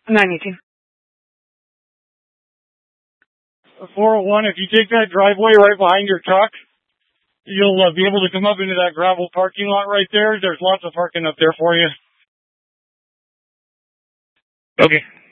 918. 401, if you take that driveway right behind your truck, you'll be able to come up into that gravel parking lot right there. There's lots of parking up there for you. Okay.